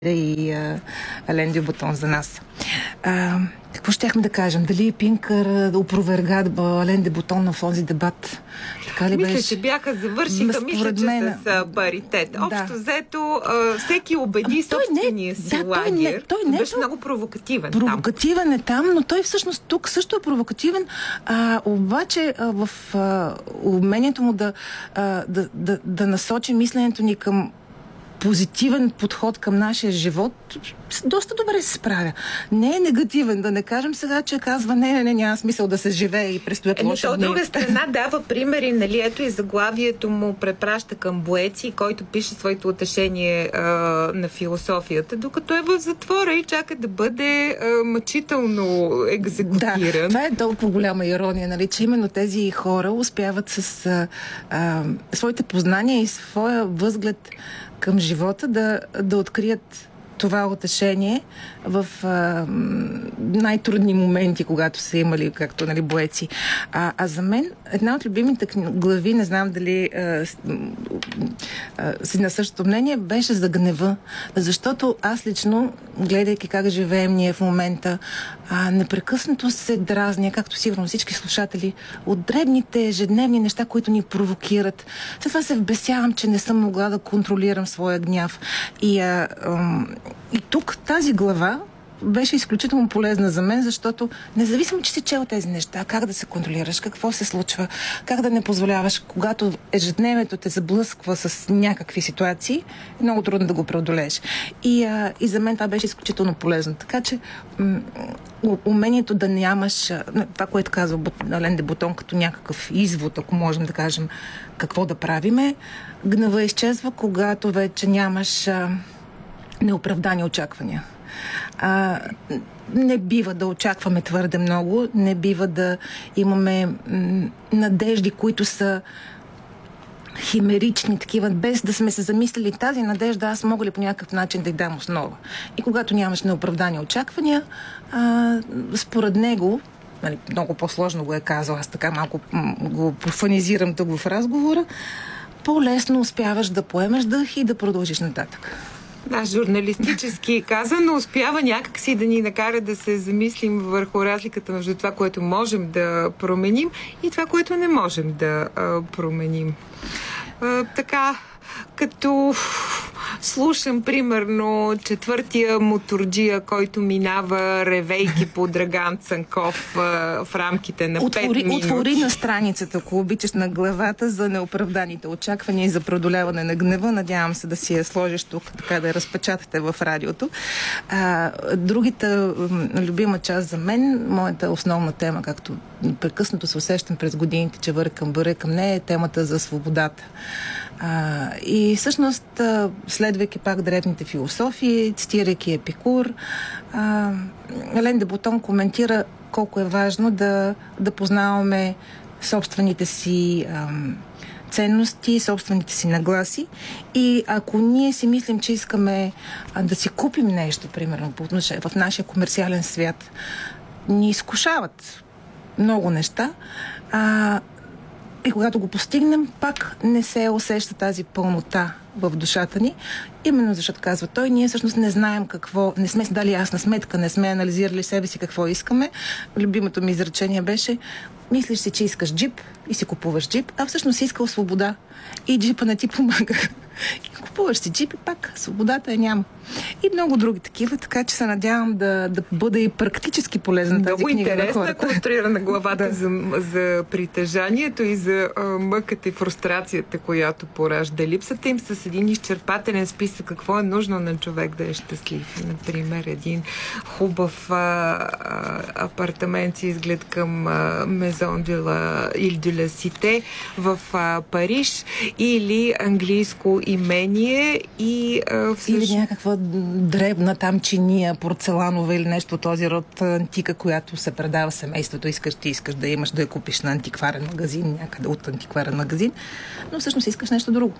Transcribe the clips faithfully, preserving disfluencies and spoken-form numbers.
и а, Ален Дюбутон за нас. А, какво щяхме да кажем? Дали Пинкър да опроверга Ален Дюбутон на този дебат? Така ли мисля, беше? че бяха завършиха, М, мисля, че мен... с а, паритет. Да. Общо взето, а, всеки убеди той собствения не, си да, той лагер. не, той не беше е много провокативен. Провокативен там. е там, но той всъщност тук също е провокативен, а, обаче а, в а, умението му да, а, да, да, да насочи мисленето ни към позитивен подход към нашия живот, доста добре се справя. Не е негативен, да не кажем сега, че казва не, не, не, няма смисъл да се живее и престоят лоши дни. От друга страна дава примери, нали, ето и заглавието му препраща към Боеци, който пише своето утешение а, на философията, докато е в затвора и чака да бъде а, мъчително екзекутиран. Да, това е толкова голяма ирония, нали, че именно тези хора успяват с а, а, своите познания и своя възглед към живота да, да открият това утешение в а, най-трудни моменти, когато са имали, както, нали, Боеци. А, а за мен една от любимите глави, не знам дали а, а, си на същото мнение, беше за гнева. Защото аз лично, гледайки как живеем ние в момента, а, непрекъснато се дразня, както сигурно всички слушатели, от дребните ежедневни неща, които ни провокират. След това се вбесявам, че не съм могла да контролирам своя гняв. И а, ам, И тук тази глава беше изключително полезна за мен, защото независимо, че си чел тези неща, как да се контролираш, какво се случва, как да не позволяваш, когато ежедневието те заблъсква с някакви ситуации, е много трудно да го преодолееш. И, а, и за мен това беше изключително полезно. Така че м- умението да нямаш, това, което казва Ален Дюбутон, като някакъв извод, ако можем да кажем какво да правиме, гнева изчезва, когато вече нямаш а, неоправдани очаквания. А, не бива да очакваме твърде много, не бива да имаме м- надежди, които са химерични, такива, без да сме се замислили тази надежда, аз мога ли по някакъв начин да й дам основа. И когато нямаш неоправдани очаквания, а, според него, нали, много по-сложно го е казал, аз така малко м- го профанизирам тук в разговора, по-лесно успяваш да поемеш дъх и да продължиш нататък. Да, журналистически казано, успява някакси да ни накара да се замислим върху разликата между това, което можем да променим и това, което не можем да а, променим. А, така, като слушам, примерно, четвъртия моторджия, който минава ревейки по Драган Цанков а, в рамките на отвори, пет минути. Отвори на страницата, ако обичаш, на главата за неоправданите очаквания и за преодоляване на гнева. Надявам се да си я сложиш тук, така да я разпечатате в радиото. А, другата м, любима част за мен, моята основна тема, както прекъснато се усещам през годините, че въря към бъре към нея, е темата за свободата. А, и всъщност, следвайки пак древните философии, цитирайки Епикур, а, Ален Дюбутон коментира колко е важно да, да познаваме собствените си а, ценности, собствените си нагласи. И ако ние си мислим, че искаме а, да си купим нещо, примерно, по отношение в нашия комерциален свят, ни изкушават много неща, а и когато го постигнем, пак не се усеща тази пълнота в душата ни. Именно защото, казва той, ние всъщност не знаем какво, не сме си дали ясна сметка, не сме анализирали себе си какво искаме. Любимото ми изречение беше: мислиш си, че искаш джип и си купуваш джип, а всъщност си искал свобода. И джипа не ти помага. И купуваш си джип и пак свободата я няма. И много други такива, така че се надявам да, да бъде и практически полезна тази много книга на хората. Много интересна, конструирана главата да. за, за притежанието и за а, мъката и фрустрацията, която поражда липсата им, с един изчерпателен списък какво е нужно на човек да е щастлив. Например, един хубав а, а, апартамент с изглед към а, Maison de la Ile de la Cité в а, Париж, или английско имение и а, всъщност... Или някаква дребна там чиния, порцеланова или нещо от този род антика, която се предава семейството. Искаш, ти искаш да имаш, да я купиш на антикварен магазин, някъде от антикварен магазин, но всъщност искаш нещо друго.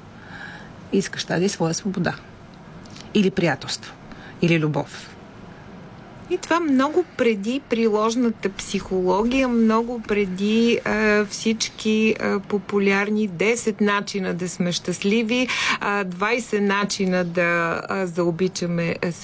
Искаш тази своя свобода. Или приятелство. Или любов. И това много преди приложната психология, много преди а, всички а, популярни десет начина да сме щастливи, а, двайсет начина да а, заобичаме